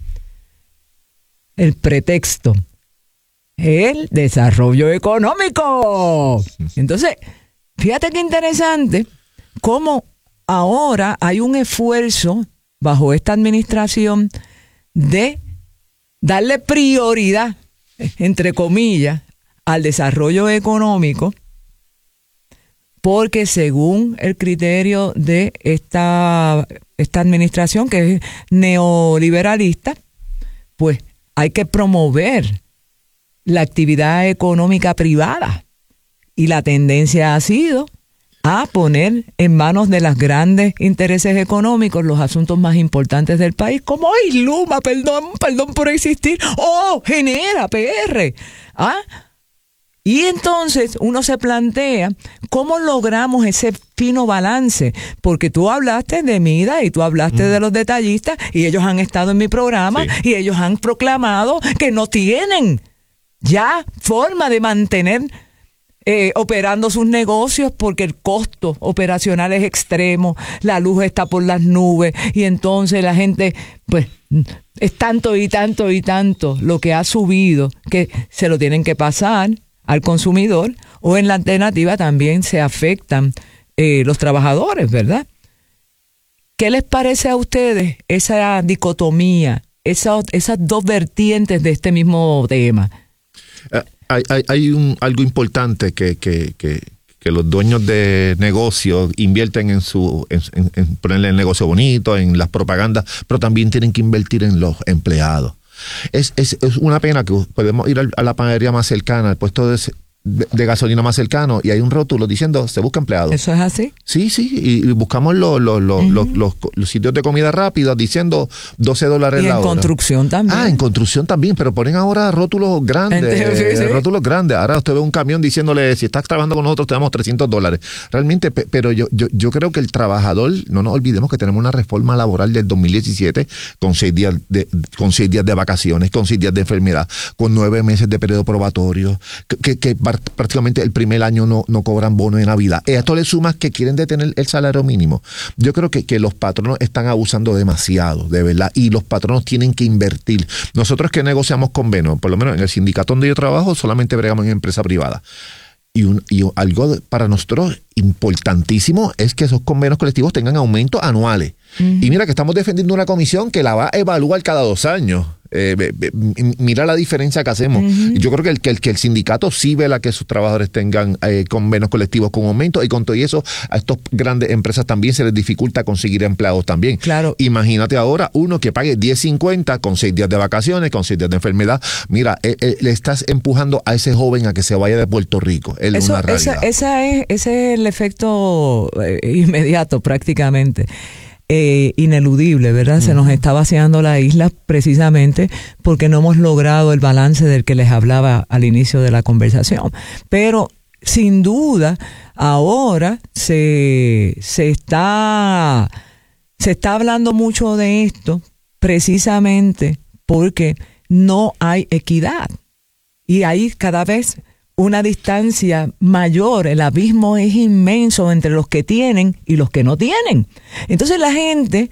El pretexto, el desarrollo económico. Entonces, fíjate qué interesante cómo ahora hay un esfuerzo bajo esta administración de darle prioridad, entre comillas, al desarrollo económico, porque según el criterio de esta administración, que es neoliberalista, pues hay que promover la actividad económica privada. Y la tendencia ha sido a poner en manos de los grandes intereses económicos los asuntos más importantes del país, como Luma, perdón por existir, genera PR. Y entonces uno se plantea cómo logramos ese fino balance, porque tú hablaste de Mida y tú hablaste de los detallistas y ellos han estado en mi programa y ellos han proclamado que no tienen ya forma de mantener operando sus negocios porque el costo operacional es extremo, la luz está por las nubes y entonces la gente, pues, es tanto y tanto y tanto lo que ha subido que se lo tienen que pasar al consumidor, o en la alternativa también se afectan los trabajadores, ¿verdad? ¿Qué les parece a ustedes esa dicotomía, esas dos vertientes de este mismo tema? Hay algo importante que los dueños de negocios invierten en ponerle el negocio bonito, en las propagandas, pero también tienen que invertir en los empleados. Es una pena que podemos ir a la panadería más cercana, al puesto de gasolina más cercano, y hay un rótulo diciendo se busca empleados. ¿Eso es así? Sí, y buscamos los sitios de comida rápida diciendo $12 la hora. Y en construcción también. En construcción también, pero ponen ahora rótulos grandes. Sí. Rótulos grandes. Ahora usted ve un camión diciéndole, si estás trabajando con nosotros te damos $300. Realmente, pero yo creo que el trabajador, no nos olvidemos que tenemos una reforma laboral del 2017 con 6 días de vacaciones, con 6 días de enfermedad, con 9 meses de periodo probatorio, que prácticamente el primer año no cobran bono de Navidad. A esto le sumas que quieren detener el salario mínimo. Yo creo que los patronos están abusando demasiado, de verdad, y los patronos tienen que invertir. Nosotros que negociamos convenios, por lo menos en el sindicato donde yo trabajo, solamente bregamos en empresa privada. Y algo para nosotros importantísimo es que esos convenios colectivos tengan aumentos anuales. Y mira que estamos defendiendo una comisión que la va a evaluar cada 2 años. Mira la diferencia que hacemos. Yo creo que el sindicato sí vela que sus trabajadores tengan convenios colectivos con aumento, y con todo eso a estas grandes empresas también se les dificulta conseguir empleados también. Claro. Imagínate ahora uno que pague $10.50 con 6 días de vacaciones, con 6 días de enfermedad. Mira, le estás empujando a ese joven a que se vaya de Puerto Rico. Es una realidad. Ese es el efecto inmediato prácticamente. Ineludible, ¿verdad? Se nos está vaciando la isla precisamente porque no hemos logrado el balance del que les hablaba al inicio de la conversación. Pero sin duda ahora se está hablando mucho de esto precisamente porque no hay equidad y hay cada vez una distancia mayor, el abismo es inmenso entre los que tienen y los que no tienen. Entonces la gente,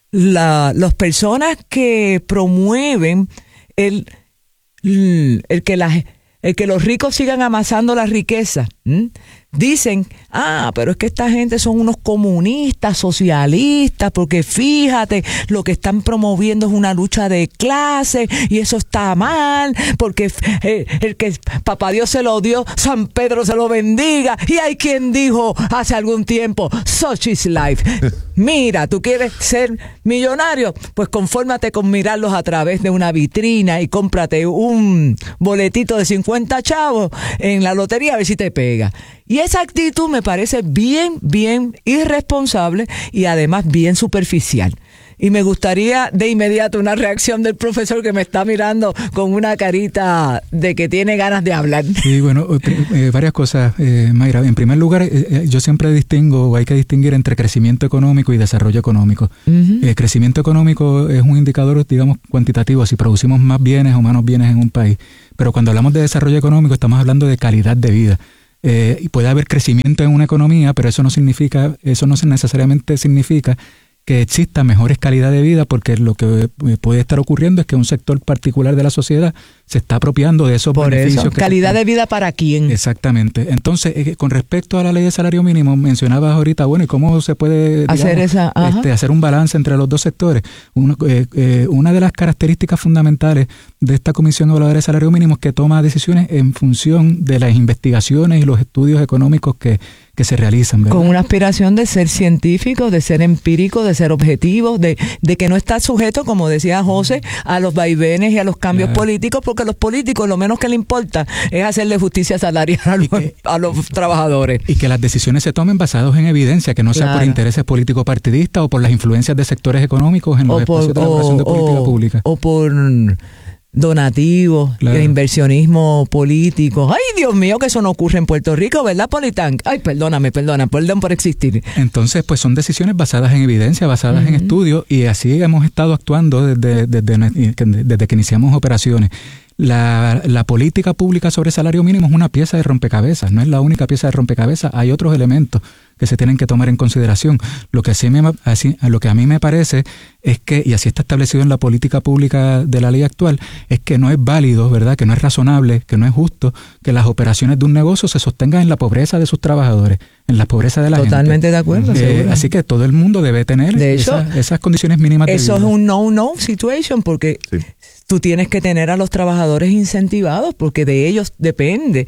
las personas que promueven el que los ricos sigan amasando la riqueza, dicen, pero es que esta gente son unos comunistas, socialistas, porque fíjate, lo que están promoviendo es una lucha de clase y eso está mal, porque el que Papá Dios se lo dio, San Pedro se lo bendiga, y hay quien dijo hace algún tiempo, such is life. Mira, ¿tú quieres ser millonario? Pues confórmate con mirarlos a través de una vitrina y cómprate un boletito de 50 chavos en la lotería a ver si te pega. Y esa actitud me parece bien irresponsable y además bien superficial. Y me gustaría de inmediato una reacción del profesor que me está mirando con una carita de que tiene ganas de hablar. Sí, bueno, varias cosas, Mayra. En primer lugar, yo siempre hay que distinguir entre crecimiento económico y desarrollo económico. Uh-huh. Crecimiento económico es un indicador, digamos, cuantitativo, si producimos más bienes o menos bienes en un país. Pero cuando hablamos de desarrollo económico, estamos hablando de calidad de vida. Y puede haber crecimiento en una economía, pero eso no necesariamente significa que exista mejores calidad de vida, porque lo que puede estar ocurriendo es que un sector particular de la sociedad se está apropiando de esos beneficios. ¿Calidad de vida para quién? Exactamente. Entonces, con respecto a la ley de salario mínimo, mencionabas ahorita, ¿y cómo se puede hacer un balance entre los dos sectores? Una de las características fundamentales de esta Comisión Evaluadora de Salario Mínimo es que toma decisiones en función de las investigaciones y los estudios económicos que se realizan, ¿verdad? Con una aspiración de ser científico, de ser empírico, de ser objetivo, de que no está sujeto, como decía José, a los vaivenes y a los cambios políticos, porque a los políticos lo menos que les importa es hacerle justicia salarial a los trabajadores. Y que las decisiones se tomen basadas en evidencia, que no sea por intereses políticos partidistas o por las influencias de sectores económicos en los espacios de elaboración de política pública. O por donativos, inversionismo político. Ay, Dios mío, que eso no ocurre en Puerto Rico, ¿verdad, Politán? Ay, perdón por existir. Entonces, pues son decisiones basadas en evidencia, basadas en estudios, y así hemos estado actuando desde que iniciamos operaciones. La política pública sobre salario mínimo es una pieza de rompecabezas, no es la única pieza de rompecabezas, hay otros elementos que se tienen que tomar en consideración. Lo que a mí me parece es que, y así está establecido en la política pública de la ley actual, es que no es válido, ¿verdad?, que no es razonable, que no es justo que las operaciones de un negocio se sostengan en la pobreza de sus trabajadores, en la pobreza de la gente. Totalmente de acuerdo. Así que todo el mundo debe tener esas condiciones mínimas de vida. Eso es un no situation, porque tú tienes que tener a los trabajadores incentivados, porque de ellos depende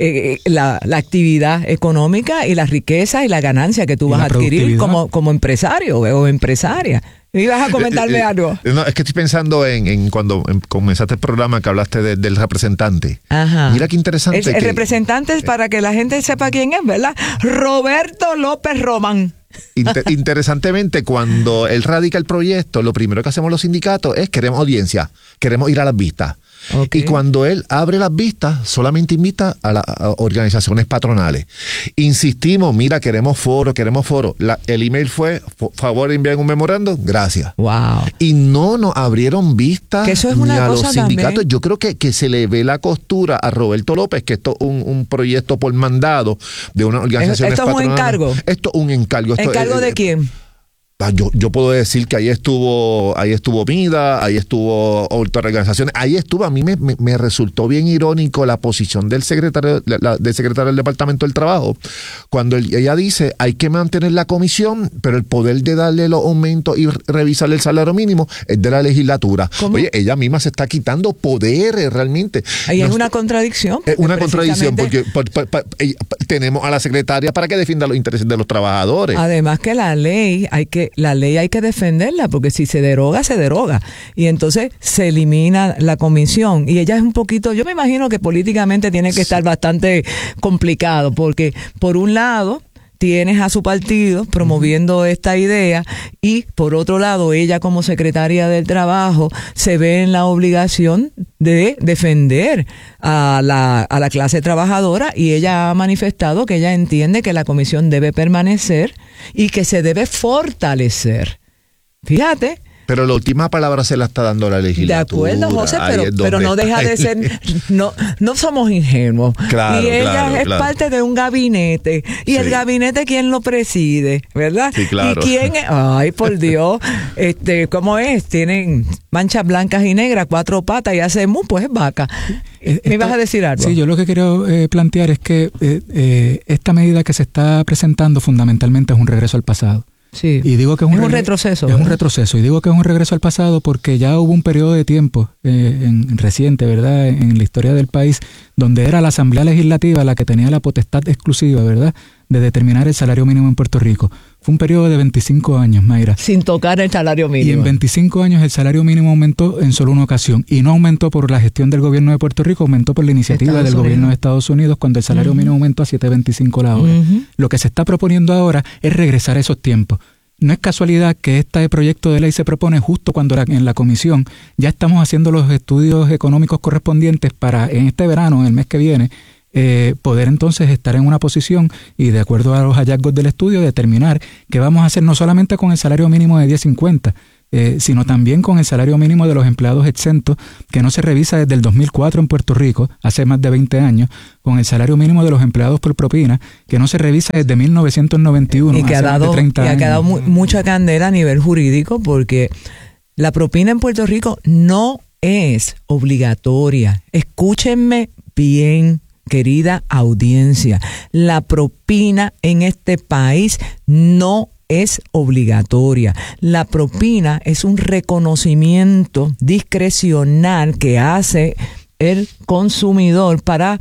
la actividad económica y la riqueza y la ganancia que tú vas a adquirir como empresario o empresaria. ¿Ibas a comentarme algo? No, es que estoy pensando en cuando comenzaste el programa que hablaste del representante. Ajá. Mira qué interesante. El representante es para que la gente sepa quién es, ¿verdad? Roberto López Román. Interesantemente, cuando él radica el proyecto, lo primero que hacemos los sindicatos es queremos audiencia, queremos ir a las vistas. Okay. Y cuando él abre las vistas, solamente invita a las organizaciones patronales. Insistimos, mira, queremos foro. El email fue, favor envíen un memorando, gracias. Wow. Y no nos abrieron vistas ni a los sindicatos. También. Yo creo que se le ve la costura a Roberto López, que esto es un proyecto por mandado de una organización patronal. ¿Esto es un encargo? Esto es un encargo. ¿Encargo de quién? Yo puedo decir que ahí estuvo MIDA, ahí estuvo otras organizaciones, ahí estuvo. A mí me resultó bien irónico la posición del secretario del Departamento del Trabajo, cuando ella dice hay que mantener la comisión, pero el poder de darle los aumentos y revisar el salario mínimo es de la legislatura. ¿Cómo? Oye, ella misma se está quitando poderes realmente. Ahí es una contradicción. Es una contradicción porque tenemos a la secretaria para que defienda los intereses de los trabajadores. Además que la ley hay que defenderla, porque si se deroga, se deroga. Y entonces se elimina la comisión. Y ella es un poquito, yo me imagino que políticamente tiene que estar bastante complicado, porque por un lado tienes a su partido promoviendo esta idea y por otro lado ella como secretaria del Trabajo se ve en la obligación de defender a la clase trabajadora, y ella ha manifestado que ella entiende que la comisión debe permanecer y que se debe fortalecer. Fíjate, Pero la última palabra se la está dando la legislatura. De acuerdo, José, pero no deja de ser, no somos ingenuos. Claro, y ella claro, es claro. parte de un gabinete. Y Sí. el gabinete, ¿quién lo preside? ¿Verdad? Sí, claro. ¿Y quién es? Ay, por Dios. ¿Cómo es? Tienen manchas blancas y negras, 4 patas y hace mu, pues es vaca. ¿Me ibas a decir algo? Sí, yo lo que quiero plantear es que esta medida que se está presentando fundamentalmente es un regreso al pasado. Sí. Y digo que es un retroceso. Es ¿verdad? un retroceso. Y digo que es un regreso al pasado porque ya hubo un periodo de tiempo reciente, ¿verdad?, en la historia del país, donde era la Asamblea Legislativa la que tenía la potestad exclusiva, ¿verdad?, de determinar el salario mínimo en Puerto Rico. Fue un periodo de 25 años, Mayra. Sin tocar el salario mínimo. Y en 25 años el salario mínimo aumentó en solo una ocasión. Y no aumentó por la gestión del gobierno de Puerto Rico, aumentó por la iniciativa del gobierno de Estados Unidos cuando el salario mínimo aumentó a $7.25 la hora. Lo que se está proponiendo ahora es regresar a esos tiempos. No es casualidad que este proyecto de ley se propone justo cuando en la comisión ya estamos haciendo los estudios económicos correspondientes para en este verano, en el mes que viene, poder entonces estar en una posición y de acuerdo a los hallazgos del estudio determinar qué vamos a hacer no solamente con el salario mínimo de $10.50, sino también con el salario mínimo de los empleados exentos, que no se revisa desde el 2004 en Puerto Rico, hace más de 20 años, con el salario mínimo de los empleados por propina, que no se revisa desde 1991, y que hace más de 30 años. Y ha quedado mucha candela a nivel jurídico porque la propina en Puerto Rico no es obligatoria. Escúchenme bien, querida audiencia. La propina en este país no es obligatoria. La propina es un reconocimiento discrecional que hace el consumidor para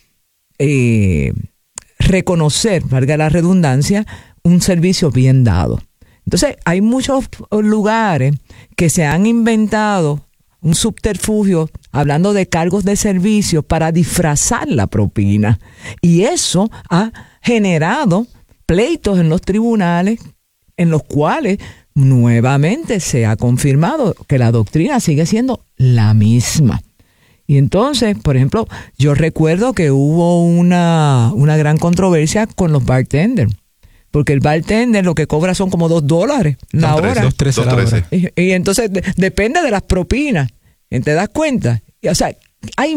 reconocer, valga la redundancia, un servicio bien dado. Entonces, hay muchos lugares que se han inventado un subterfugio hablando de cargos de servicio para disfrazar la propina. Y eso ha generado pleitos en los tribunales en los cuales nuevamente se ha confirmado que la doctrina sigue siendo la misma. Y entonces, por ejemplo, yo recuerdo que hubo una gran controversia con los bartenders, porque el bartender lo que cobra son como $2 la hora. $2.13 la hora. Y entonces depende de las propinas. ¿Te das cuenta? O sea, hay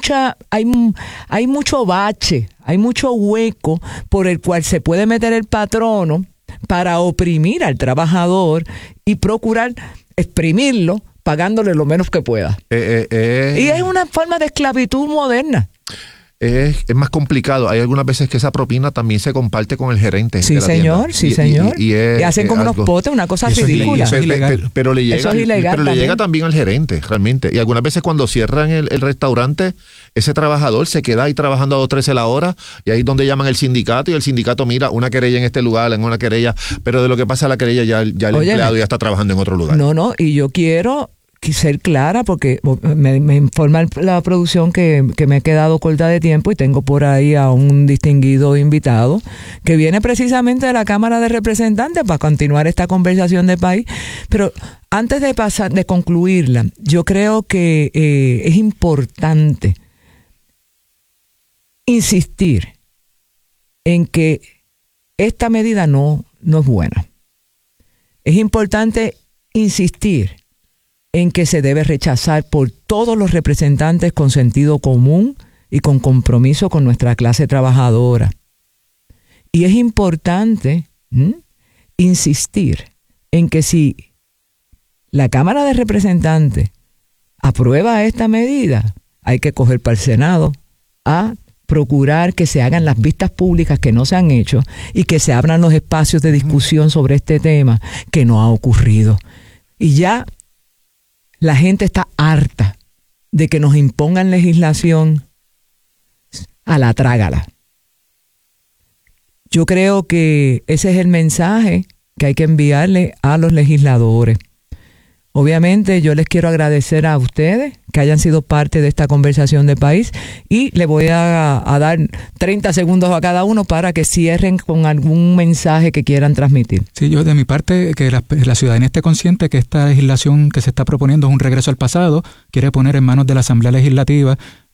mucho bache, hay mucho hueco por el cual se puede meter el patrono para oprimir al trabajador y procurar exprimirlo pagándole lo menos que pueda. Y es una forma de esclavitud moderna. Es más complicado. Hay algunas veces que esa propina también se comparte con el gerente. Sí, de la señor, tienda. sí, señor. Y hacen como unos potes, una cosa ridícula. Pero le llega, eso es ilegal le llega también al gerente, realmente. Y algunas veces cuando cierran el restaurante, ese trabajador se queda ahí trabajando a $2.13 la hora, y ahí es donde llaman el sindicato, y el sindicato mira una querella en este lugar, en una querella, pero de lo que pasa la querella ya el empleado ya está trabajando en otro lugar. No, y yo quiero ser clara porque me informa la producción que me he quedado corta de tiempo y tengo por ahí a un distinguido invitado que viene precisamente de la Cámara de Representantes para continuar esta conversación de país. Pero antes de concluirla, yo creo que es importante insistir en que esta medida no es buena. Es importante insistir en que se debe rechazar por todos los representantes con sentido común y con compromiso con nuestra clase trabajadora. Y es importante insistir en que si la Cámara de Representantes aprueba esta medida, hay que coger para el Senado a procurar que se hagan las vistas públicas que no se han hecho y que se abran los espacios de discusión sobre este tema que no ha ocurrido. Y ya la gente está harta de que nos impongan legislación a la trágala. Yo creo que ese es el mensaje que hay que enviarle a los legisladores. Obviamente yo les quiero agradecer a ustedes que hayan sido parte de esta conversación de país y le voy a dar 30 segundos a cada uno para que cierren con algún mensaje que quieran transmitir. Sí, yo de mi parte, que la ciudadanía esté consciente que esta legislación que se está proponiendo es un regreso al pasado, quiere poner en manos de la Asamblea Legislativa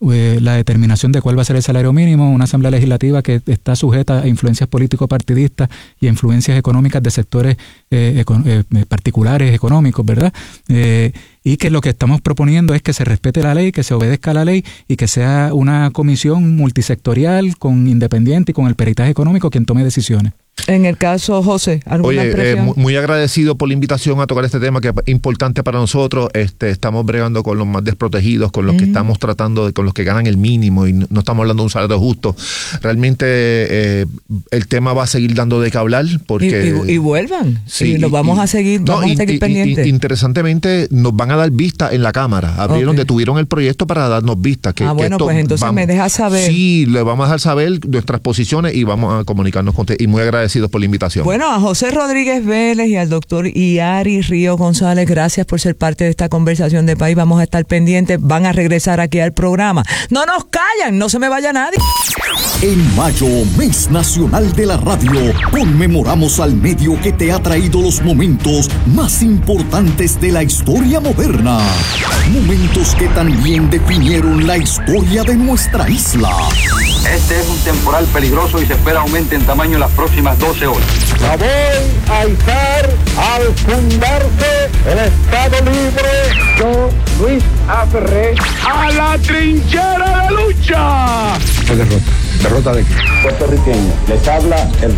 la determinación de cuál va a ser el salario mínimo, una asamblea legislativa que está sujeta a influencias político-partidistas y a influencias económicas de sectores particulares económicos, ¿verdad? Y que lo que estamos proponiendo es que se respete la ley, que se obedezca la ley y que sea una comisión multisectorial, con independiente y con el peritaje económico quien tome decisiones. En el caso, José, ¿alguna impresión? Muy agradecido por la invitación a tocar este tema que es importante para nosotros. Estamos bregando con los más desprotegidos, con los que estamos tratando, con los que ganan el mínimo y no estamos hablando de un salario justo. Realmente el tema va a seguir dando de qué hablar porque... Y vuelvan. Sí, y lo vamos a seguir, pendientes. Interesantemente, nos van a dar vista en la Cámara. Detuvieron el proyecto para darnos vista. Bueno, pues entonces me dejas saber. Sí, le vamos a dejar saber nuestras posiciones y vamos a comunicarnos con usted. Y muy agradecidos por la invitación. Bueno, a José Rodríguez Vélez y al doctor Iari Río González, gracias por ser parte de esta conversación de país. Vamos a estar pendientes, van a regresar aquí al programa. No nos callan, no se me vaya nadie. En mayo, Mes Nacional de la Radio, conmemoramos al medio que te ha traído los momentos más importantes de la historia moderna. Momentos que también definieron la historia de nuestra isla. Este es un temporal peligroso y se espera aumente en tamaño en las próximas 12 horas. La voy a izar al fundarse el Estado Libre. Yo, Luis Aferré, a la trinchera de lucha. ¿Derrota de qué? Puertorriqueño, les habla el